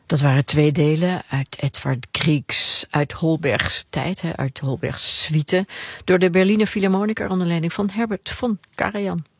Dat waren 2 delen uit Edvard Griegs uit Holbergs tijd, uit Holbergs suite, door de Berliner Philharmoniker onder leiding van Herbert von Karajan.